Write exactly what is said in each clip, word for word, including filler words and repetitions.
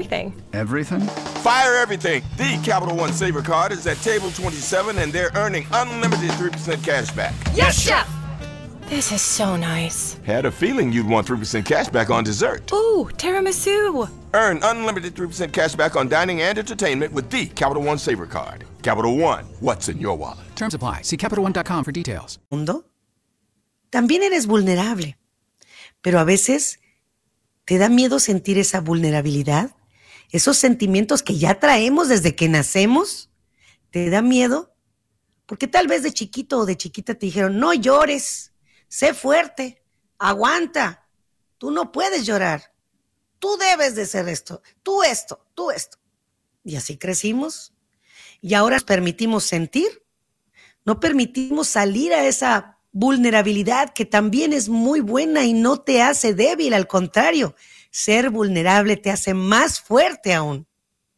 everything. Everything? Fire everything. The Capital One Saver Card is at table twenty-seven, and they're earning unlimited three percent cash back. Yes, Chef! This is so nice. Had a feeling you'd want three percent cash back on dessert. Ooh, tiramisu. Earn unlimited three percent cash back on dining and entertainment with the Capital One Saver Card. Capital One, what's in your wallet? Terms apply. See Capital One dot com for details. Mundo, también eres vulnerable, pero a veces te da miedo sentir esa vulnerabilidad, esos sentimientos que ya traemos desde que nacemos. ¿Te da miedo? Porque tal vez de chiquito o de chiquita te dijeron, no llores, sé fuerte, aguanta, tú no puedes llorar, tú debes de ser esto, tú esto, tú esto. Y así crecimos. Y ahora nos permitimos sentir, no permitimos salir a esa vulnerabilidad que también es muy buena y no te hace débil, al contrario, ser vulnerable te hace más fuerte aún.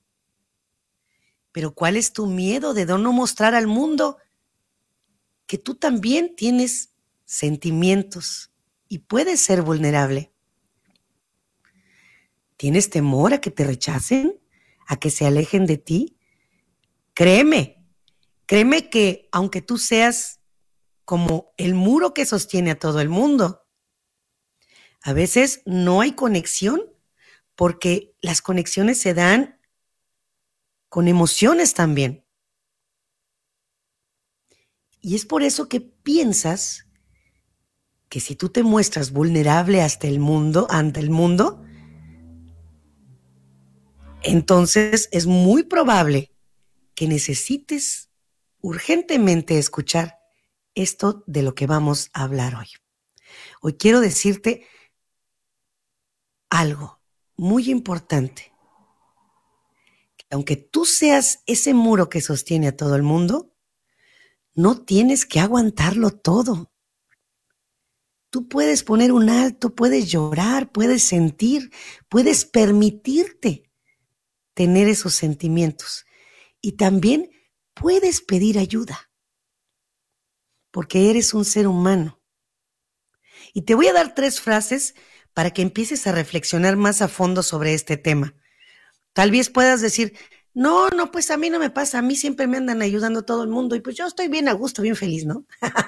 Pero ¿cuál es tu miedo de no mostrar al mundo que tú también tienes sentimientos y puedes ser vulnerable? ¿Tienes temor a que te rechacen? ¿A que se alejen de ti? Créeme, créeme que aunque tú seas como el muro que sostiene a todo el mundo, a veces no hay conexión porque las conexiones se dan con emociones también. Y es por eso que piensas que si tú te muestras vulnerable hasta el mundo, ante el mundo, entonces es muy probable que necesites urgentemente escuchar esto de lo que vamos a hablar hoy. Hoy quiero decirte algo muy importante. Que aunque tú seas ese muro que sostiene a todo el mundo, no tienes que aguantarlo todo. Tú puedes poner un alto, puedes llorar, puedes sentir, puedes permitirte tener esos sentimientos. Y también puedes pedir ayuda, porque eres un ser humano. Y te voy a dar tres frases para que empieces a reflexionar más a fondo sobre este tema. Tal vez puedas decir, no, no, pues a mí no me pasa, a mí siempre me andan ayudando todo el mundo y pues yo estoy bien a gusto, bien feliz, ¿no?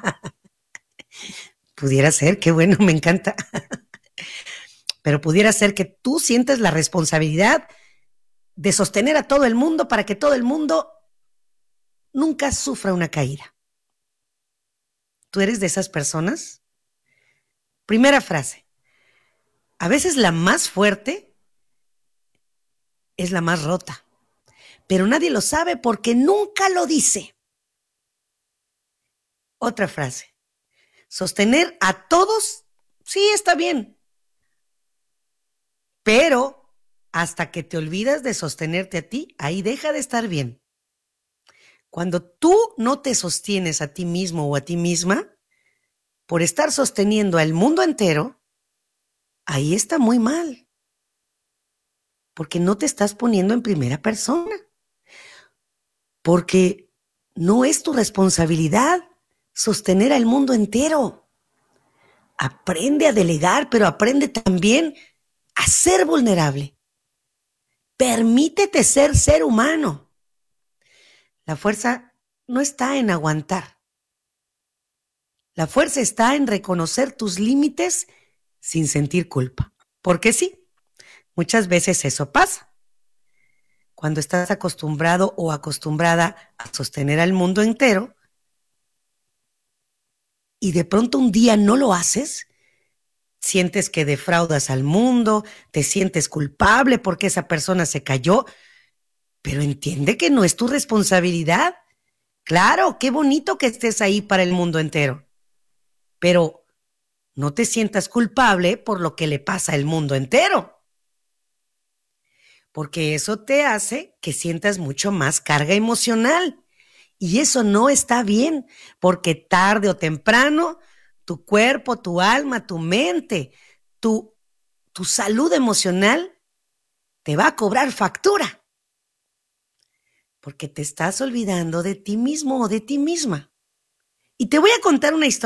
Pudiera ser, qué bueno, me encanta. Pero pudiera ser que tú sientes la responsabilidad de sostener a todo el mundo para que todo el mundo nunca sufra una caída. ¿Tú eres de esas personas? Primera frase. A veces la más fuerte es la más rota, pero nadie lo sabe porque nunca lo dice. Otra frase. Sostener a todos, sí, está bien, pero hasta que te olvidas de sostenerte a ti, ahí deja de estar bien. Cuando tú no te sostienes a ti mismo o a ti misma, por estar sosteniendo al mundo entero, ahí está muy mal. Porque no te estás poniendo en primera persona. Porque no es tu responsabilidad sostener al mundo entero. Aprende a delegar, pero aprende también a ser vulnerable. Permítete ser ser humano. La fuerza no está en aguantar. La fuerza está en reconocer tus límites sin sentir culpa. Porque sí, muchas veces eso pasa. Cuando estás acostumbrado o acostumbrada a sostener al mundo entero y de pronto un día no lo haces, sientes que defraudas al mundo, te sientes culpable porque esa persona se cayó, pero entiende que no es tu responsabilidad. Claro, qué bonito que estés ahí para el mundo entero, pero no te sientas culpable por lo que le pasa al mundo entero, porque eso te hace que sientas mucho más carga emocional y eso no está bien, porque tarde o temprano tu cuerpo, tu alma, tu mente, tu, tu salud emocional te va a cobrar factura. Porque te estás olvidando de ti mismo o de ti misma. Y te voy a contar una historia.